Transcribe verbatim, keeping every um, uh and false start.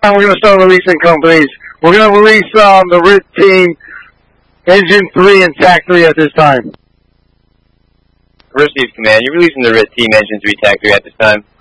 time we're going to start releasing companies. We're going to release um, the R I T team, Engine three and T A C three at this time. Received, Command. You're releasing the R I T team, Engine three, T A C three at this time.